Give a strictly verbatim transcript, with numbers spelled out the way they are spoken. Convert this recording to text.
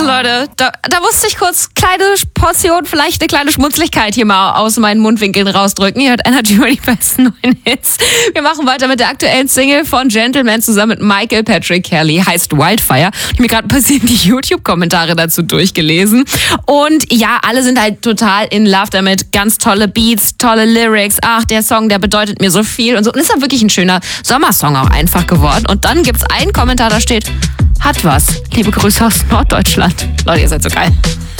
Leute, da, da musste ich kurz kleine Portion, vielleicht eine kleine Schmutzlichkeit hier mal aus meinen Mundwinkeln rausdrücken. Ihr hört Energy über die besten neuen Hits. Wir machen weiter mit der aktuellen Single von Gentleman zusammen mit Michael Patrick Kelly, heißt Wildfire. Ich habe mir gerade ein bisschen die YouTube-Kommentare dazu durchgelesen. Und ja, alle sind halt total in Love damit. Ganz tolle Beats, tolle Lyrics. Ach, der Song, der bedeutet mir so viel und so. Und ist dann wirklich ein schöner Sommersong auch einfach geworden. Und dann gibt's einen Kommentar, da steht, hat was. Liebe Grüße aus Norddeutschland. Leute, ihr seid so geil.